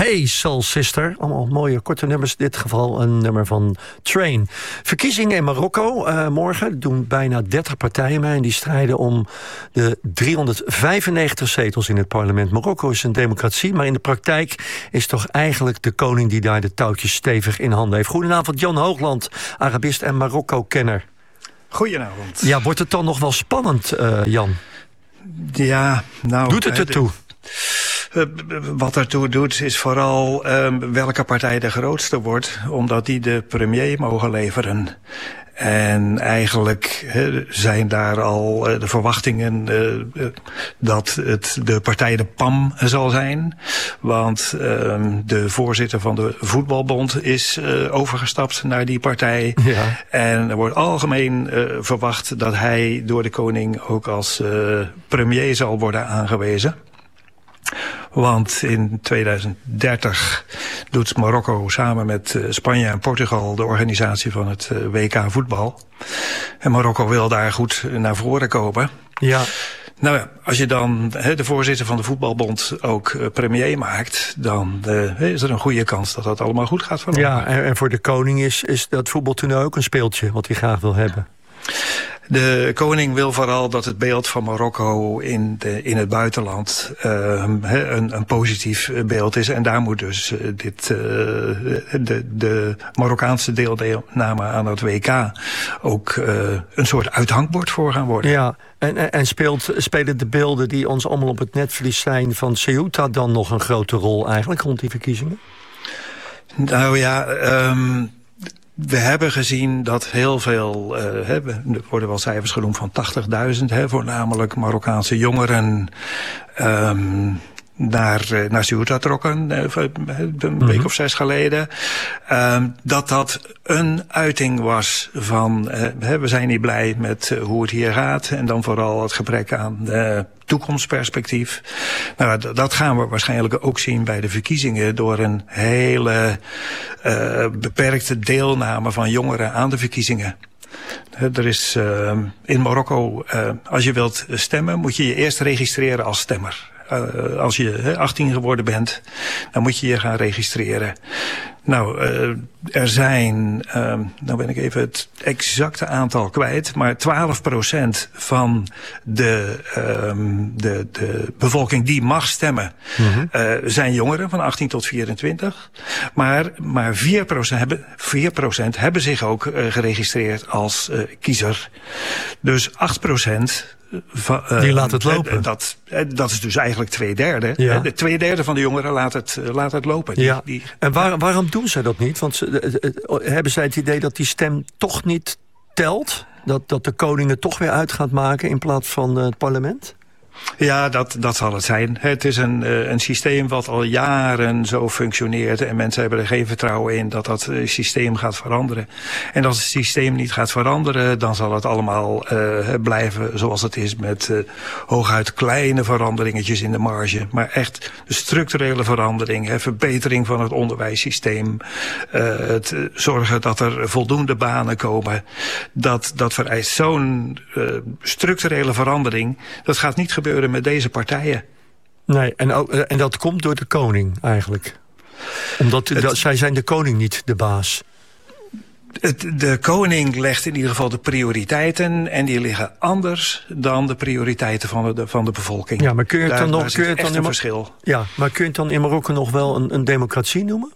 Hey Soul Sister. Allemaal mooie korte nummers. In dit geval een nummer van Train. Verkiezingen in Marokko morgen. Doen bijna 30 partijen mee. En die strijden om de 395 zetels in het parlement. Marokko is een democratie. Maar in de praktijk is toch eigenlijk de koning die daar de touwtjes stevig in handen heeft. Goedenavond, Jan Hoogland. Arabist en Marokko-kenner. Goedenavond. Ja, wordt het dan nog wel spannend, Jan? Ja, nou... Doet het ertoe? Wat ertoe doet is vooral welke partij de grootste wordt, omdat die de premier mogen leveren. En eigenlijk zijn daar al de verwachtingen dat het de partij de PAM zal zijn. Want de voorzitter van de voetbalbond is overgestapt naar die partij. Ja. En er wordt algemeen verwacht dat hij door de koning ook als premier zal worden aangewezen. Want in 2030 doet Marokko samen met Spanje en Portugal de organisatie van het WK voetbal. En Marokko wil daar goed naar voren komen. Ja. Nou ja, als je dan de voorzitter van de voetbalbond ook premier maakt, dan is er een goede kans dat dat allemaal goed gaat verlopen. Ja, en voor de koning is dat voetbaltoernooi ook een speeltje wat hij graag wil hebben. De koning wil vooral dat het beeld van Marokko in het buitenland een positief beeld is. En daar moet dus de Marokkaanse deelname aan het WK ook een soort uithangbord voor gaan worden. Ja, en spelen de beelden die ons allemaal op het netvlies zijn van Ceuta dan nog een grote rol eigenlijk rond die verkiezingen? Nou ja... We hebben gezien dat heel veel, er worden wel cijfers genoemd van 80.000, voornamelijk Marokkaanse jongeren naar Ceuta trokken, een week of 6 geleden. Dat een uiting was van, we zijn niet blij met hoe het hier gaat. En dan vooral het gebrek aan toekomstperspectief. Nou, dat gaan we waarschijnlijk ook zien bij de verkiezingen door een hele beperkte deelname van jongeren aan de verkiezingen. Er is in Marokko, als je wilt stemmen, moet je je eerst registreren als stemmer. Als je 18 geworden bent, dan moet je je gaan registreren. Nou, er zijn, nou ben ik even het exacte aantal kwijt, maar 12% van de bevolking die mag stemmen, zijn jongeren van 18 tot 24. Maar 4% hebben zich ook geregistreerd als kiezer. Dus 8%... die laat het lopen. Dat is dus eigenlijk 2/3. Ja. De 2/3 van de jongeren laat het lopen. Ja. En waarom doen zij dat niet? Want hebben zij het idee dat die stem toch niet telt? Dat de koning het toch weer uit gaat maken in plaats van het parlement? Ja, dat zal het zijn. Het is een systeem wat al jaren zo functioneert en mensen hebben er geen vertrouwen in dat dat systeem gaat veranderen. En als het systeem niet gaat veranderen, dan zal het allemaal blijven zoals het is met hooguit kleine veranderingetjes in de marge. Maar echt de structurele verandering, verbetering van het onderwijssysteem, het zorgen dat er voldoende banen komen, dat vereist zo'n structurele verandering. Dat gaat niet gebeuren met deze partijen. Nee, en dat komt door de koning eigenlijk. Omdat zij zijn de koning niet de baas. De koning legt in ieder geval de prioriteiten en die liggen anders dan de prioriteiten van de bevolking. Ja, maar kun je het dan nog een verschil. Ja, maar kun je het dan in Marokko nog wel een democratie noemen?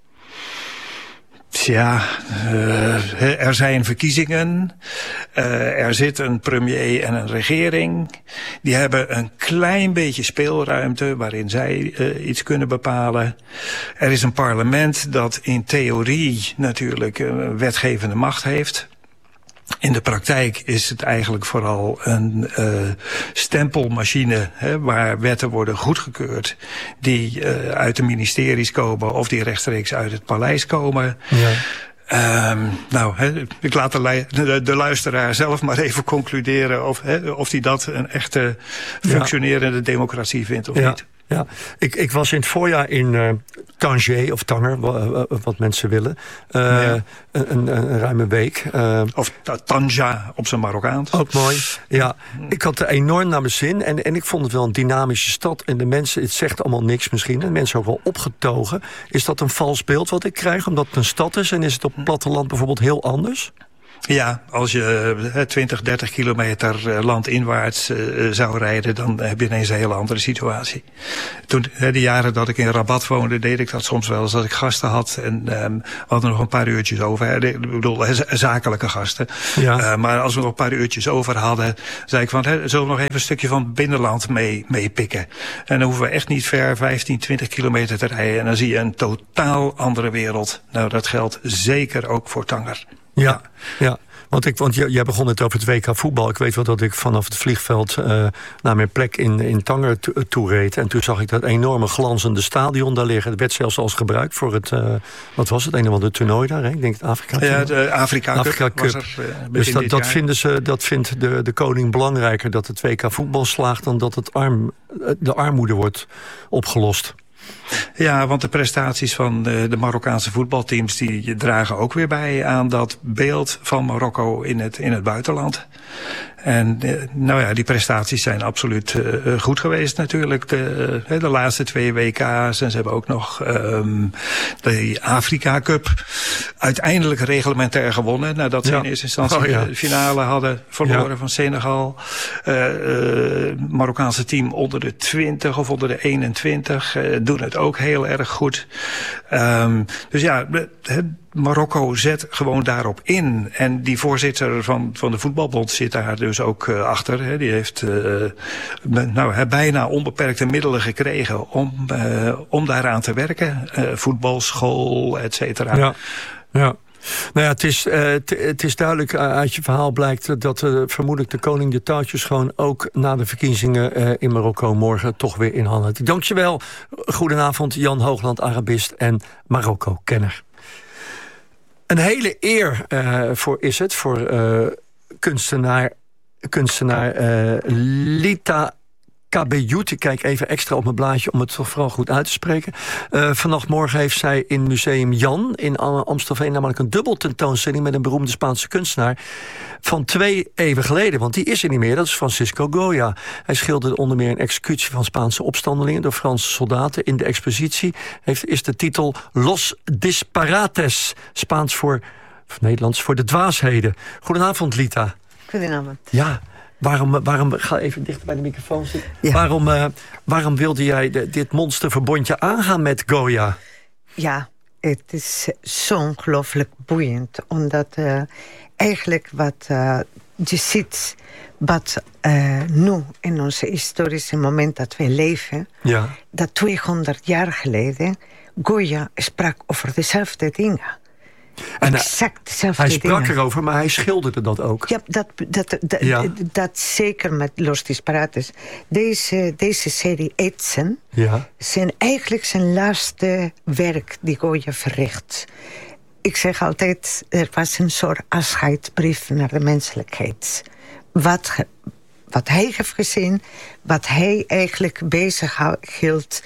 Ja, er zijn verkiezingen, er zit een premier en een regering. Die hebben een klein beetje speelruimte waarin zij iets kunnen bepalen. Er is een parlement dat in theorie natuurlijk een wetgevende macht heeft. In de praktijk is het eigenlijk vooral een stempelmachine waar wetten worden goedgekeurd die uit de ministeries komen of die rechtstreeks uit het paleis komen. Ja. Ik laat de luisteraar zelf maar even concluderen of hij dat een echte functionerende democratie vindt of niet. Ja, ik was in het voorjaar in Tanger of Tanger, wat mensen willen. Een ruime week. Of Tanja op zijn Marokkaans. Ook mooi. Ja, ik had er enorm naar mijn zin. En ik vond het wel een dynamische stad. En de mensen, het zegt allemaal niks misschien. En mensen ook wel opgetogen. Is dat een vals beeld wat ik krijg? Omdat het een stad is. En is het op het platteland bijvoorbeeld heel anders? Ja, als je 20, 30 kilometer landinwaarts zou rijden, dan heb je ineens een hele andere situatie. Toen, de jaren dat ik in Rabat woonde, deed ik dat soms wel eens als ik gasten had. En we hadden nog een paar uurtjes over. Ik bedoel, zakelijke gasten. Ja. Maar als we nog een paar uurtjes over hadden, zei ik van, zullen we nog even een stukje van het binnenland meepikken? En dan hoeven we echt niet ver 15, 20 kilometer te rijden. En dan zie je een totaal andere wereld. Nou, dat geldt zeker ook voor Tanger. Ja. Want jij begon het over het WK voetbal. Ik weet wel dat ik vanaf het vliegveld naar mijn plek in Tanger toe reed. En toen zag ik dat enorme glanzende stadion daar liggen. Het werd zelfs als gebruikt voor het, wat was het, een of ander toernooi daar. Hè? Ik denk het Afrika Cup. Ja, de Afrika Cup. Was er, dus dat vindt de koning belangrijker, dat het WK voetbal slaagt, dan dat de armoede wordt opgelost. Ja, want de prestaties van de Marokkaanse voetbalteams, die dragen ook weer bij aan dat beeld van Marokko in het buitenland. En nou ja, die prestaties zijn absoluut goed geweest natuurlijk. De laatste 2 WK's. En ze hebben ook nog de Afrika Cup uiteindelijk reglementair gewonnen. Nadat ze in eerste instantie de finale hadden verloren van Senegal. Marokkaanse team onder de 20 of onder de 21 doen het ook heel erg goed. Dus ja, Marokko zet gewoon daarop in. En die voorzitter van de voetbalbond zit daar dus ook achter. Hè. Die heeft bijna onbeperkte middelen gekregen om daaraan te werken. Voetbalschool, et cetera. Ja. Nou ja, het is duidelijk, uit je verhaal blijkt dat vermoedelijk de koning de touwtjes gewoon ook na de verkiezingen in Marokko morgen toch weer in handen heeft. Dankjewel. Goedenavond, Jan Hoogland, Arabist en Marokko-kenner. Een hele eer voor kunstenaar Lita Kabeyut. Ik kijk even extra op mijn blaadje om het toch vooral goed uit te spreken. Morgen heeft zij in Museum Jan in Amstelveen namelijk een dubbeltentoonstelling met een beroemde Spaanse kunstenaar van 2 eeuwen geleden. Want die is er niet meer, dat is Francisco Goya. Hij schilderde onder meer een executie van Spaanse opstandelingen door Franse soldaten. In de expositie is de titel Los Disparates, Nederlands voor de dwaasheden. Goedenavond, Lita. Goedenavond. Ja. Waarom ga even dichter bij de microfoon zitten? Ja. Waarom wilde jij dit monsterverbondje aangaan met Goya? Ja, het is zo ongelooflijk boeiend. Omdat eigenlijk wat je ziet, wat nu in onze historische moment dat we leven, dat 200 jaar geleden Goya sprak over dezelfde dingen. En exact dezelfde hij sprak dingen. erover, maar hij schilderde dat ook. Ja, dat zeker met Los Disparates. Deze serie Etsen zijn eigenlijk zijn laatste werk die Goya verricht. Ik zeg altijd, er was een soort afscheidsbrief naar de menselijkheid. Wat hij heeft gezien, wat hij eigenlijk bezig hield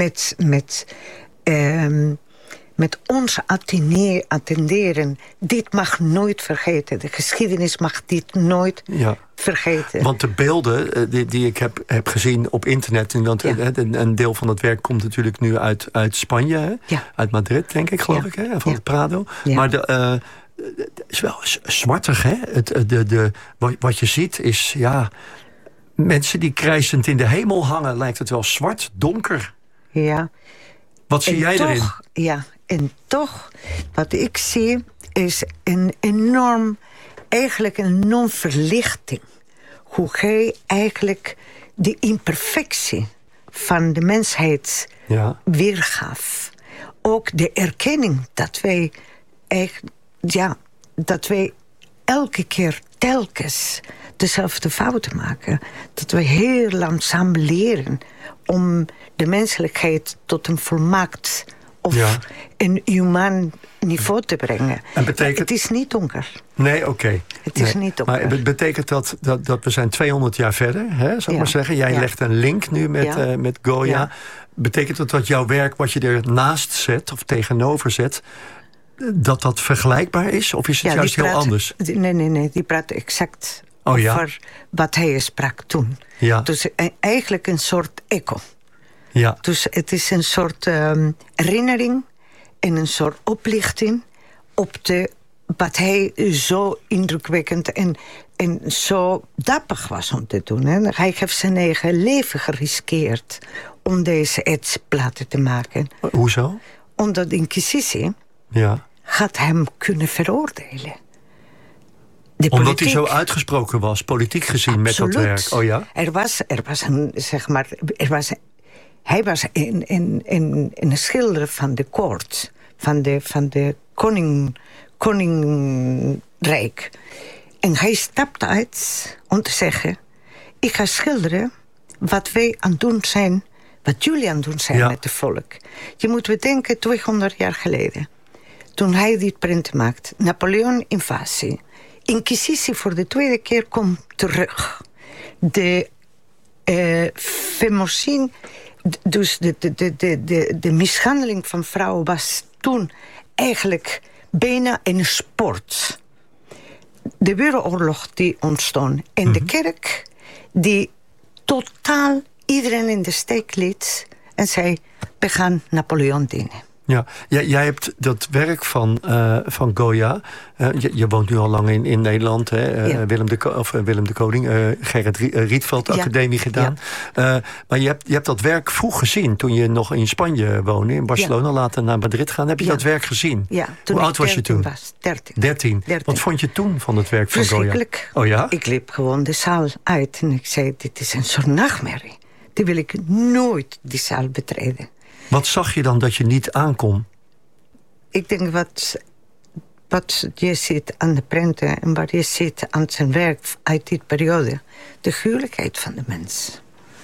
met ons attenderen. Dit mag nooit vergeten. De geschiedenis mag dit nooit vergeten. Want de beelden die ik heb gezien op internet, een deel van het werk komt natuurlijk nu uit Spanje. Hè? Ja. Uit Madrid, denk ik, geloof ik, hè? Van het Prado. Ja. Maar het is wel smartig, hè? Wat je ziet is, mensen die krijzend in de hemel hangen, lijkt het wel zwart, donker. Ja. Wat zie jij erin? Ja, en toch, wat ik zie, is een enorm verlichting. Hoe hij eigenlijk de imperfectie van de mensheid weergaf. Ook de erkenning dat wij elke keer telkens dezelfde fouten maken. Dat we heel langzaam leren om de menselijkheid tot een volmaakt of een humaan niveau te brengen. En betekent... Het is niet donker. Nee, oké. Het is niet donker. Maar betekent dat we zijn 200 jaar verder, hè, zou ik maar zeggen? Jij legt een link nu met Goya. Ja. Betekent dat jouw werk, wat je ernaast zet of tegenover zet, dat vergelijkbaar is? Of is het juist heel anders? Nee. Die praat exact over wat hij sprak toen. Ja. Dus eigenlijk een soort echo. Ja. Dus het is een soort herinnering en een soort oplichting op wat hij zo indrukwekkend en zo dapper was om te doen. Hè. Hij heeft zijn eigen leven geriskeerd om deze etsplaten te maken. Hoezo? Omdat de Inquisitie had hem kunnen veroordelen. zo uitgesproken was, politiek gezien, met dat werk. Oh ja? Hij was een schilder van de koord, van de koninkrijk. En hij stapte uit om te zeggen, ik ga schilderen wat wij aan het doen zijn, wat jullie aan het doen zijn met het volk. Je moet bedenken, 200 jaar geleden, toen hij dit print maakt, Napoleon-invasie, Inquisitie voor de tweede keer komt terug. De femocide, dus de mishandeling van vrouwen was toen eigenlijk bijna een sport. De wereldoorlog die ontstond. En de kerk die totaal iedereen in de steek liet en zei, we gaan Napoleon dienen. Ja, jij hebt dat werk van Goya. Je woont nu al lang in Nederland. Hè? Willem de Koning, Gerrit Rietveld Academie gedaan. Ja. Maar je hebt dat werk vroeg gezien toen je nog in Spanje woonde. In Barcelona, later naar Madrid gaan. Heb je dat werk gezien? Ja, hoe oud was je toen? Was 13. Wat vond je toen van het werk van Goya? Verschrikkelijk. Oh ja? Ik liep gewoon de zaal uit en ik zei, dit is een soort nachtmerrie. Die wil ik nooit, die zaal betreden. Wat zag je dan dat je niet aankon? Ik denk wat je ziet aan de prenten en wat je ziet aan zijn werk uit die periode. De gruwelijkheid van de mens.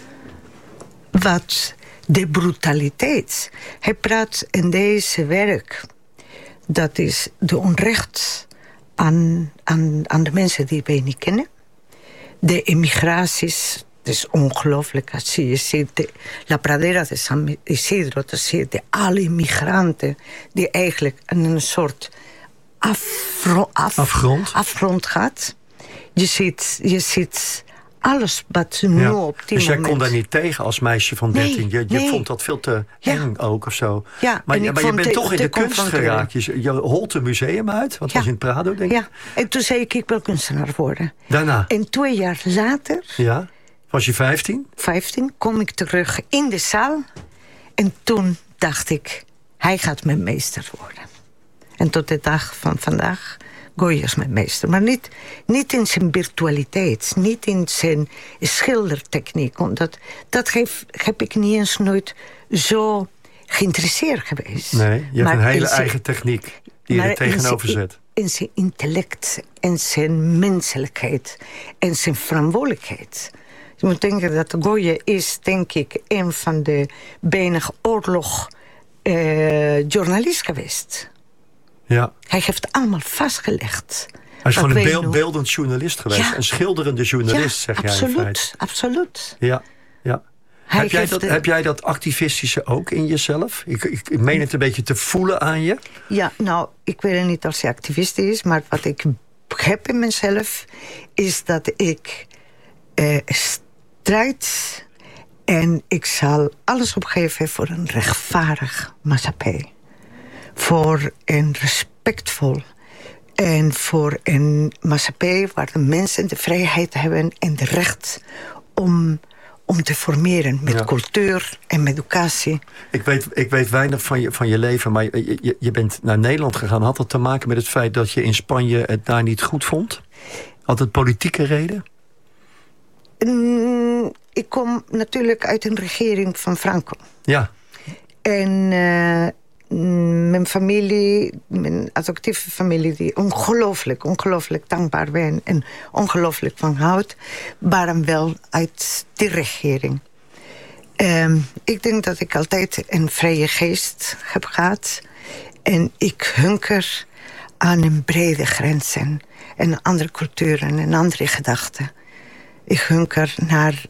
Wat de brutaliteit. Hij praat in deze werk. Dat is de onrecht aan de mensen die wij niet kennen. De emigraties. Het is ongelooflijk als je ziet La Pradera de San Isidro, dat zie je alle migranten die eigenlijk in een soort afgrond gaat. Je ziet alles wat nu op die dus jij moment... kon daar niet tegen als meisje van 13? Je vond dat veel te eng ook of zo? Ja, maar je bent toch in de kunst geraakt. Je holt een museum uit, wat was in Prado, denk ik? Ja, en toen zei ik wil kunstenaar worden. Daarna? En 2 jaar later... Ja. Was je 15? 15, kom ik terug in de zaal. En toen dacht ik, hij gaat mijn meester worden. En tot de dag van vandaag, Goya is mijn meester. Maar niet in zijn virtualiteit, niet in zijn schildertechniek. Omdat dat heb ik niet eens nooit zo geïnteresseerd geweest. Nee, je hebt een hele eigen techniek die je er tegenover zet. In zijn intellect en zijn menselijkheid en zijn verantwoordelijkheid. Je moet denken dat Goya is, denk ik, een van de weinig oorlogjournalisten geweest. Ja. Hij heeft allemaal vastgelegd. Hij is gewoon een beeldend journalist geweest. Ja. Een schilderende journalist, zeg jij in feite. Absoluut. Ja. Heb jij dat activistische ook in jezelf? Ik meen het een beetje te voelen aan je. Ja, nou, ik weet niet of hij activist is, maar wat ik heb in mezelf is dat ik strijd en ik zal alles opgeven voor een rechtvaardig maatschappij. Voor een respectvol en voor een maatschappij waar de mensen de vrijheid hebben en de recht om te formeren met cultuur en met educatie. Ik weet weinig van je leven, maar je bent naar Nederland gegaan. Had dat te maken met het feit dat je in Spanje het daar niet goed vond? Had het politieke reden? Ik kom natuurlijk uit een regering van Franco. Ja. En mijn familie, mijn adoptieve familie, die ongelooflijk dankbaar ben en ongelooflijk van houdt, waren wel uit die regering. Ik denk dat ik altijd een vrije geest heb gehad. En ik hunker aan een brede grenzen. En andere culturen en andere gedachten. Ik hunker naar...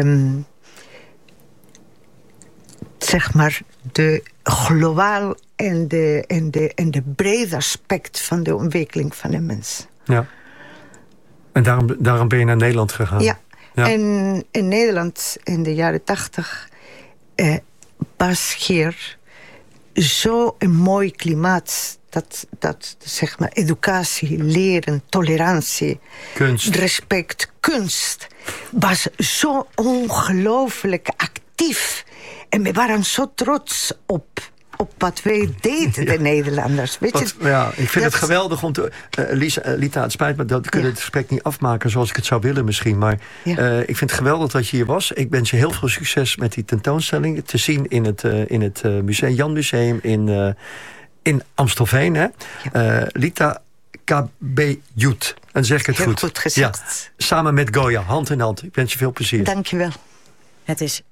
zeg maar de globaal en de brede aspect van de ontwikkeling van de mens. Ja. En daarom ben je naar Nederland gegaan? Ja. En in Nederland in de jaren 80 was hier zo'n mooi klimaat dat zeg maar educatie, leren, tolerantie, kunst, respect, kunst was zo ongelooflijk actief. En we waren zo trots op wat wij deden, de Nederlanders. Weet je, ik vind het geweldig om te... Lita, het spijt me, dat kunnen het gesprek niet afmaken zoals ik het zou willen misschien. Maar ik vind het geweldig dat je hier was. Ik wens je heel veel succes met die tentoonstelling. Te zien in het museum, Jan Museum in Amstelveen. Hè? Ja. Lita Kabejut. En zeg ik het heel goed? Goed gezegd. Ja, samen met Goya, hand in hand. Ik wens je veel plezier. Dank je wel. Het is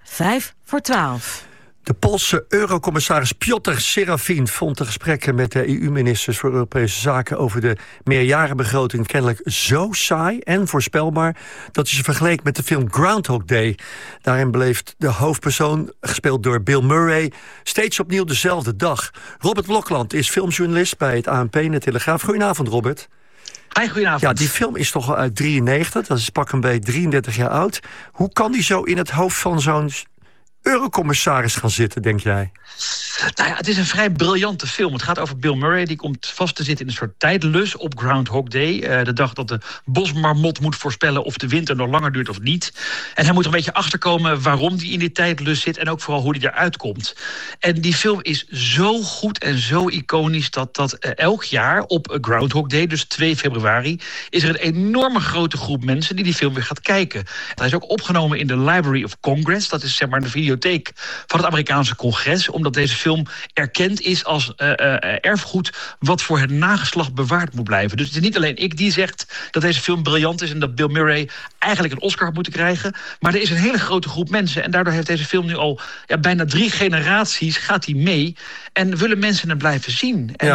11:55. De Poolse eurocommissaris Piotr Serafin vond de gesprekken met de EU-ministers voor Europese Zaken over de meerjarenbegroting kennelijk zo saai en voorspelbaar dat hij ze vergeleek met de film Groundhog Day. Daarin beleeft de hoofdpersoon, gespeeld door Bill Murray, steeds opnieuw dezelfde dag. Robert Blokland is filmjournalist bij het ANP en de Telegraaf. Goedenavond, Robert. Hi, goedenavond. Ja, die film is toch al uit 93, dat is pak een beetje 33 jaar oud. Hoe kan die zo in het hoofd van zo'n eurocommissaris gaan zitten, denk jij? Nou ja, het is een vrij briljante film. Het gaat over Bill Murray. Die komt vast te zitten in een soort tijdlus op Groundhog Day. De dag dat de bosmarmot moet voorspellen of de winter nog langer duurt of niet. En hij moet er een beetje achterkomen waarom hij in die tijdlus zit. En ook vooral hoe hij eruit komt. En die film is zo goed en zo iconisch dat elk jaar op Groundhog Day, dus 2 februari... is er een enorme grote groep mensen die film weer gaat kijken. Hij is ook opgenomen in de Library of Congress. Dat is zeg maar de videotheek van het Amerikaanse congres. Omdat deze film erkend is als erfgoed wat voor het nageslacht bewaard moet blijven. Dus het is niet alleen ik die zegt dat deze film briljant is en dat Bill Murray eigenlijk een Oscar had moeten krijgen. Maar er is een hele grote groep mensen en daardoor heeft deze film nu al bijna 3 generaties gaat hij mee en willen mensen het blijven zien. En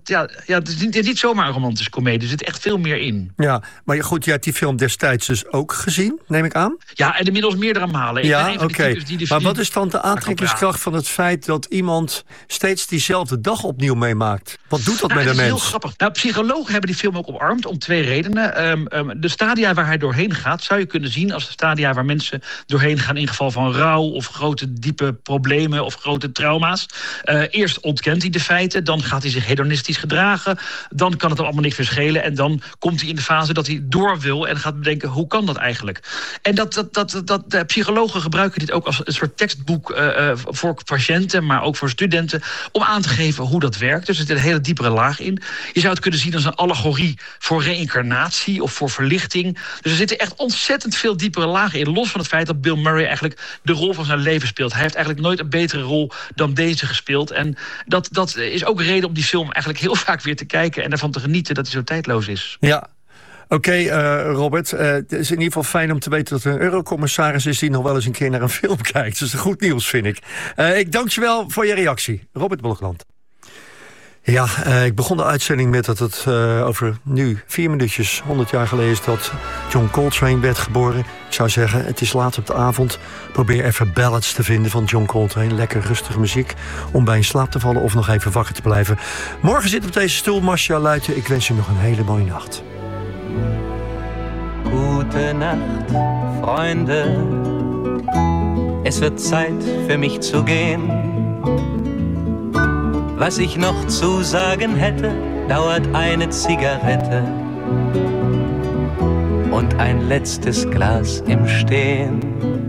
het is niet zomaar een romantische komedie. Er zit echt veel meer in. Ja, maar goed, jij hebt die film destijds dus ook gezien, neem ik aan? Ja, en inmiddels meerdere malen. Ja, oké. Maar wat is dan de aantrekkingskracht van het feit dat iemand steeds diezelfde dag opnieuw meemaakt? Wat doet dat met een mens? Dat is heel grappig. Nou, psychologen hebben die film ook omarmd om 2 redenen. De stadia waar hij doorheen gaat, zou je kunnen zien als de stadia waar mensen doorheen gaan in geval van rouw of grote diepe problemen of grote trauma's. Eerst ontkent hij de feiten, dan gaat hij zich hedonistisch gedragen, dan kan het hem allemaal niks meer schelen en dan komt hij in de fase dat hij door wil en gaat bedenken hoe kan dat eigenlijk? En de psychologen gebruiken dit ook als een soort tekstboek voor patiënten, maar ook voor studenten, om aan te geven hoe dat werkt. Dus er zit een hele diepere laag in. Je zou het kunnen zien als een allegorie voor reïncarnatie of voor verlichting. Dus er zitten echt ontzettend veel diepere lagen in, los van het feit dat Bill Murray eigenlijk de rol van zijn leven speelt. Hij heeft eigenlijk nooit een betere rol dan deze gespeeld. En dat is ook reden om die film eigenlijk heel vaak weer te kijken en ervan te genieten dat hij zo tijdloos is. Ja. Oké, Robert, het is in ieder geval fijn om te weten dat er een eurocommissaris is die nog wel eens een keer naar een film kijkt. Dat is goed nieuws, vind ik. Ik dank je wel voor je reactie. Robert Blokland. Ja, ik begon de uitzending met dat het over nu 4 minuutjes 100 jaar geleden is dat John Coltrane werd geboren. Ik zou zeggen, het is laat op de avond. Probeer even ballads te vinden van John Coltrane. Lekker rustige muziek om bij in slaap te vallen of nog even wakker te blijven. Morgen zit op deze stoel Marcia Luiten. Ik wens je nog een hele mooie nacht. Gute Nacht, Freunde. Es wird Zeit für mich zu gehen. Was ich noch zu sagen hätte, dauert eine Zigarette und ein letztes Glas im Stehen.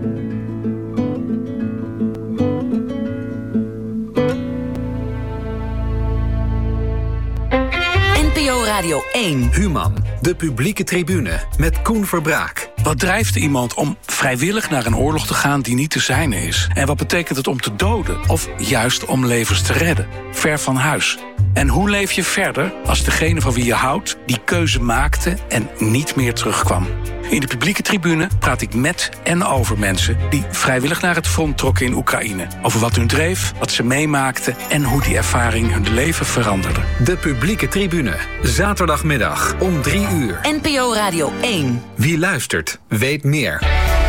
NPO Radio 1. Human, de publieke tribune met Koen Verbraak. Wat drijft iemand om vrijwillig naar een oorlog te gaan die niet te zijne is? En wat betekent het om te doden of juist om levens te redden? Ver van huis. En hoe leef je verder als degene van wie je houdt die keuze maakte en niet meer terugkwam? In de publieke tribune praat ik met en over mensen die vrijwillig naar het front trokken in Oekraïne. Over wat hun dreef, wat ze meemaakten en hoe die ervaring hun leven veranderde. De publieke tribune, zaterdagmiddag om 3 uur. NPO Radio 1. Wie luistert, weet meer.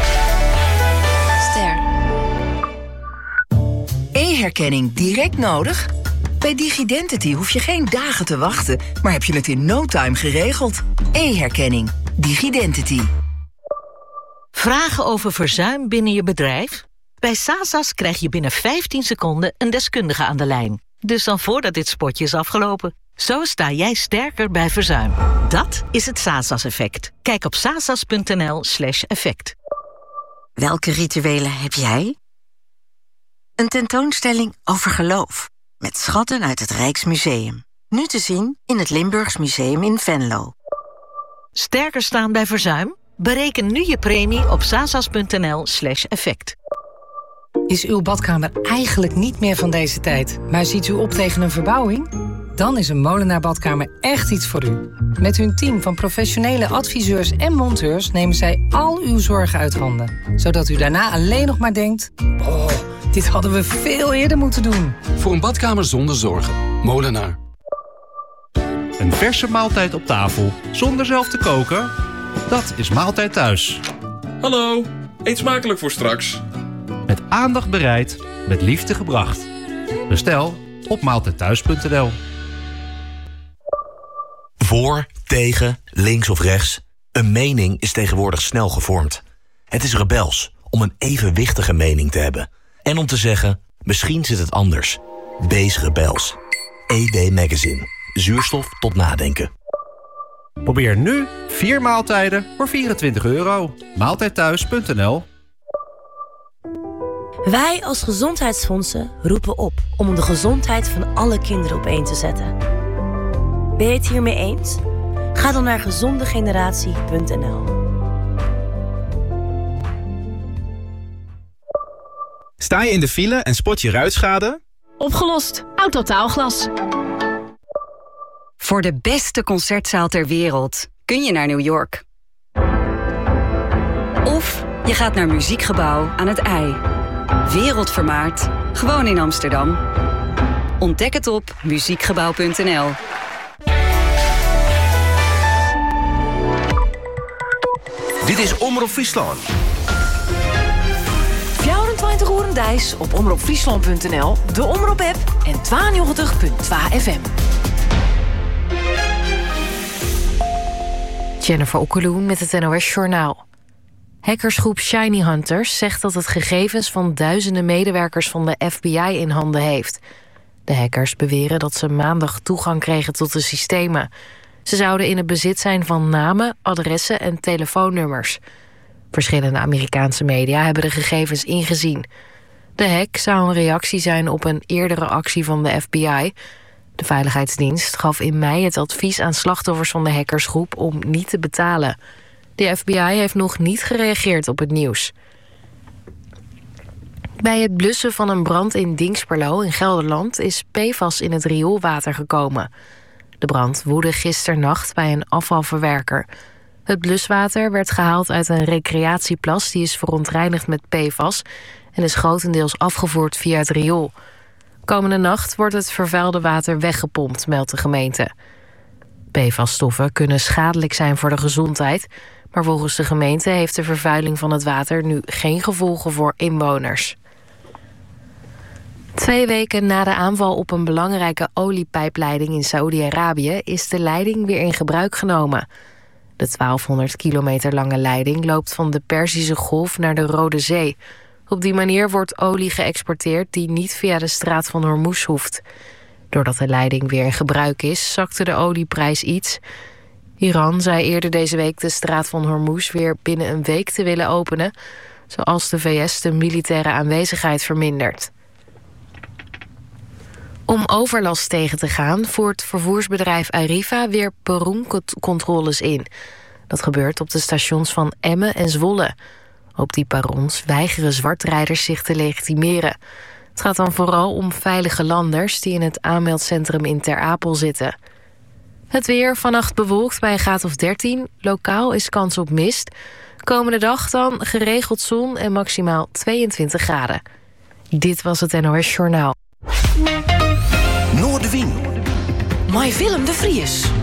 Ster. E-herkenning direct nodig? Bij Digidentity hoef je geen dagen te wachten, maar heb je het in no time geregeld. E-herkenning. Digidentity. Vragen over verzuim binnen je bedrijf? Bij Sasas krijg je binnen 15 seconden een deskundige aan de lijn. Dus dan voordat dit spotje is afgelopen. Zo sta jij sterker bij verzuim. Dat is het Sasas-effect. Kijk op sasas.nl/effect. Welke rituelen heb jij? Een tentoonstelling over geloof. Met schatten uit het Rijksmuseum. Nu te zien in het Limburgs Museum in Venlo. Sterker staan bij verzuim? Bereken nu je premie op sasas.nl/effect. Is uw badkamer eigenlijk niet meer van deze tijd, maar ziet u op tegen een verbouwing? Dan is een Molenaar badkamer echt iets voor u. Met hun team van professionele adviseurs en monteurs nemen zij al uw zorgen uit handen. Zodat u daarna alleen nog maar denkt: oh, dit hadden we veel eerder moeten doen. Voor een badkamer zonder zorgen. Molenaar. Een verse maaltijd op tafel, zonder zelf te koken? Dat is Maaltijd Thuis. Hallo, eet smakelijk voor straks. Met aandacht bereid, met liefde gebracht. Bestel op maaltijdthuis.nl. Voor, tegen, links of rechts. Een mening is tegenwoordig snel gevormd. Het is rebels om een evenwichtige mening te hebben. En om te zeggen, misschien zit het anders. Wees rebels. EW Magazine. Zuurstof tot nadenken. Probeer nu 4 maaltijden voor €24. Maaltijdthuis.nl. Wij als gezondheidsfondsen roepen op om de gezondheid van alle kinderen op één te zetten. Ben je het hiermee eens? Ga dan naar gezondegeneratie.nl. Sta je in de file en spot je ruitschade? Opgelost. Autotaalglas. Voor de beste concertzaal ter wereld kun je naar New York. Of je gaat naar Muziekgebouw aan het IJ. Wereldvermaard, gewoon in Amsterdam. Ontdek het op muziekgebouw.nl. Dit is Omroep Friesland. 24 uur een dijs op omroepfriesland.nl, de Omroep-app en 92.2 FM. Jennifer Okkeloen met het NOS Journaal. Hackersgroep Shiny Hunters zegt dat het gegevens van duizenden medewerkers van de FBI in handen heeft. De hackers beweren dat ze maandag toegang kregen tot de systemen. Ze zouden in het bezit zijn van namen, adressen en telefoonnummers. Verschillende Amerikaanse media hebben de gegevens ingezien. De hack zou een reactie zijn op een eerdere actie van de FBI. De Veiligheidsdienst gaf in mei het advies aan slachtoffers van de hackersgroep om niet te betalen. De FBI heeft nog niet gereageerd op het nieuws. Bij het blussen van een brand in Dingsperlo in Gelderland is PFAS in het rioolwater gekomen. De brand woedde gisternacht bij een afvalverwerker. Het bluswater werd gehaald uit een recreatieplas die is verontreinigd met PFAS en is grotendeels afgevoerd via het riool. Komende nacht wordt het vervuilde water weggepompt, meldt de gemeente. PFAS-stoffen kunnen schadelijk zijn voor de gezondheid, maar volgens de gemeente heeft de vervuiling van het water nu geen gevolgen voor inwoners. 2 weken na de aanval op een belangrijke oliepijpleiding in Saoedi-Arabië is de leiding weer in gebruik genomen. De 1200 kilometer lange leiding loopt van de Perzische Golf naar de Rode Zee. Op die manier wordt olie geëxporteerd die niet via de straat van Hormuz hoeft. Doordat de leiding weer in gebruik is, zakte de olieprijs iets. Iran zei eerder deze week de straat van Hormuz weer binnen een week te willen openen, zoals de VS de militaire aanwezigheid vermindert. Om overlast tegen te gaan voert vervoersbedrijf Arriva weer perroncontroles in. Dat gebeurt op de stations van Emmen en Zwolle. Op die perrons weigeren zwartrijders zich te legitimeren. Het gaat dan vooral om veilige landers die in het aanmeldcentrum in Ter Apel zitten. Het weer, vannacht bewolkt bij een graad of 13. Lokaal is kans op mist. Komende dag dan geregeld zon en maximaal 22 graden. Dit was het NOS Journaal. Noordwien. My Willem de Vries.